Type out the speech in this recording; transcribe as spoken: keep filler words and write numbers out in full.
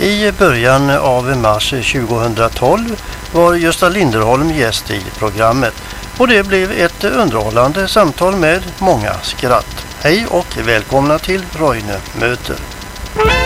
I början av mars tjugohundratolv var Gösta Linderholm gäst i programmet och det blev ett underhållande samtal med många skratt. Hej och välkomna till Roine möter.